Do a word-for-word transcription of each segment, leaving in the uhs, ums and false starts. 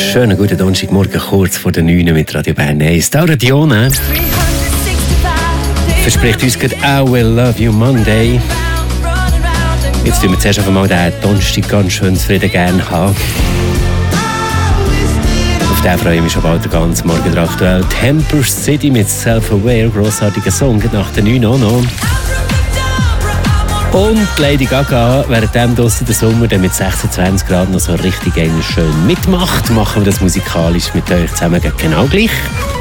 Schönen guten Donnerstagmorgen, kurz vor der neun mit Radio Bern eins. Laura Dione verspricht uns gerade «I will love you Monday». Jetzt tun wir zuerst einmal den Donnerstag ganz schön zufrieden gerne haben. Auf den freue ich mich schon bald den ganzen Morgen drauf. Aktuell Temper City mit Self-Aware, grossartiger Song, nach der neun auch noch. Und Lady Gaga, während draussen der Sommer dann mit sechsundzwanzig Grad noch so richtig schön mitmacht, machen wir das musikalisch mit euch zusammen genau gleich.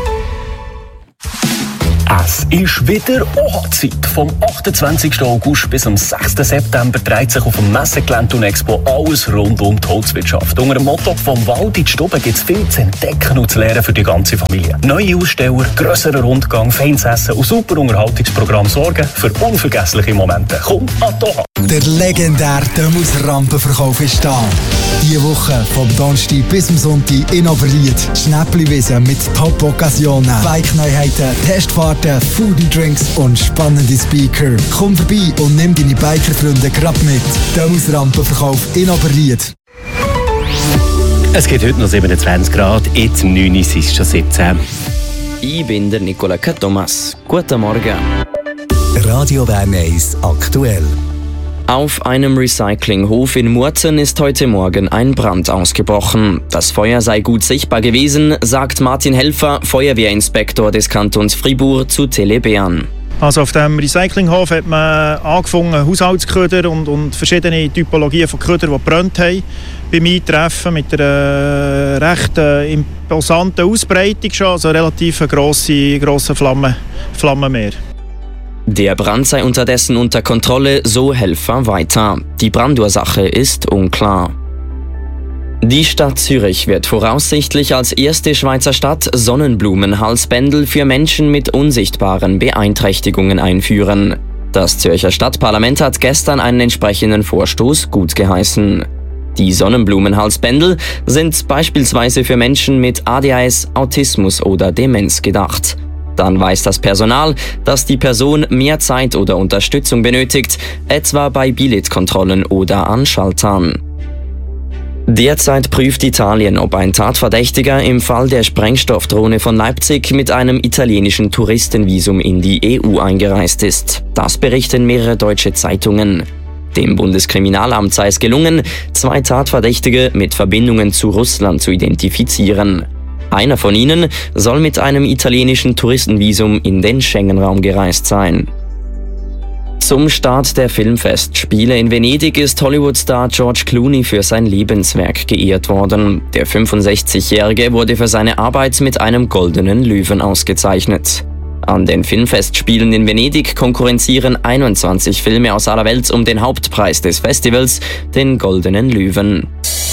Es ist wieder O H Zeit. Vom achtundzwanzigsten August bis am sechsten September dreht sich auf dem Messegelände und Expo alles rund um die Holzwirtschaft. Unter dem Motto «Vom Wald in die Stube» gibt es viel zu entdecken und zu lernen für die ganze Familie. Neue Aussteller, grösserer Rundgang, feines Essen und super Unterhaltungsprogramm sorgen für unvergessliche Momente. Komm an die O H. Der legendäre Dömus-Rampenverkauf ist da. Diese Woche vom Donnerstag bis zum Sonntag in Oberlied. Schnäppli-Wiese mit Top-Occasionen, Bike-Neuheiten, Testfahrten, Foodie-Drinks und spannende Speaker. Komm vorbei und nimm deine Biker-Freunde gerade mit. Dömus-Rampenverkauf in Oberlied. Es geht heute noch siebenundzwanzig Grad, jetzt um neun Uhr ist es schon siebzehn. Ich bin der Nicola Thomas. Guten Morgen. Radio Bern eins aktuell. Auf einem Recyclinghof in Murten ist heute Morgen ein Brand ausgebrochen. Das Feuer sei gut sichtbar gewesen, sagt Martin Helfer, Feuerwehrinspektor des Kantons Fribourg, zu Tele Bern. Also auf dem Recyclinghof hat man angefangen, Haushaltsköder und, und verschiedene Typologien von Ködern, die gebrannt haben. Beim Eintreffen mit einer recht äh, imposanten Ausbreitung schon, also relativ grosse, grosse Flamme, Flammenmeer. Der Brand sei unterdessen unter Kontrolle, so Helfer weiter. Die Brandursache ist unklar. Die Stadt Zürich wird voraussichtlich als erste Schweizer Stadt Sonnenblumenhalsbändel für Menschen mit unsichtbaren Beeinträchtigungen einführen. Das Zürcher Stadtparlament hat gestern einen entsprechenden Vorstoß gutgeheißen. Die Sonnenblumenhalsbändel sind beispielsweise für Menschen mit A D H S, Autismus oder Demenz gedacht. Dann weiß das Personal, dass die Person mehr Zeit oder Unterstützung benötigt, etwa bei Billetkontrollen oder an Schaltern. Derzeit prüft Italien, ob ein Tatverdächtiger im Fall der Sprengstoffdrohne von Leipzig mit einem italienischen Touristenvisum in die E U eingereist ist. Das berichten mehrere deutsche Zeitungen. Dem Bundeskriminalamt sei es gelungen, zwei Tatverdächtige mit Verbindungen zu Russland zu identifizieren. Einer von ihnen soll mit einem italienischen Touristenvisum in den Schengen-Raum gereist sein. Zum Start der Filmfestspiele in Venedig ist Hollywood-Star George Clooney für sein Lebenswerk geehrt worden. Der fünfundsechzigjährige wurde für seine Arbeit mit einem goldenen Löwen ausgezeichnet. An den Filmfestspielen in Venedig konkurrenzieren einundzwanzig Filme aus aller Welt um den Hauptpreis des Festivals, den Goldenen Löwen.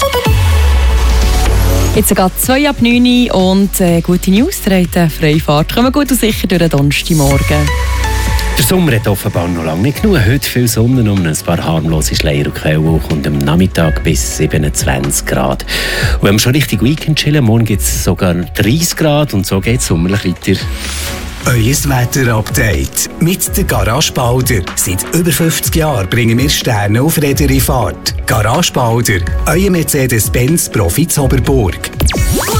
Jetzt geht zwei ab neun und äh, gute News, ihr habt eine freie Fahrt. Kommen gut und sicher durch den Donnerstagmorgen. Der Sommer hat offenbar noch lange nicht genug. Heute viel Sonne um ein paar harmlose Schleier und Quellwolken und am Nachmittag bis siebenundzwanzig Grad. Und wenn wir schon richtig Weekend chillen, morgen gibt es sogar dreißig Grad und so geht es sommerlich weiter. Euer Wetter-Update mit der Garage Balder. Seit über fünfzig Jahren bringen wir Sterne auf Räder in Fahrt. Garage Balder, euer Mercedes-Benz Profi Zoberburg.